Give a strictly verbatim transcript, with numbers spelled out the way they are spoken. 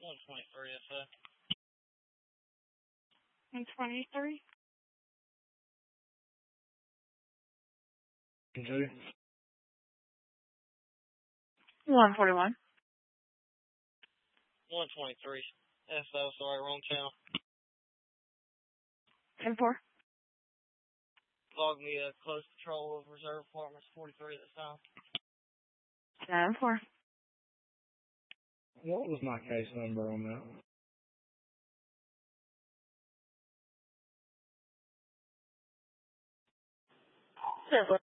one twenty-three F A. one twenty-three. Two. one forty-one. one twenty-three F O, sorry, wrong channel. ten four. Log me a close patrol of reserve apartments forty-three this time. seven four. What was my case number on that? seven four.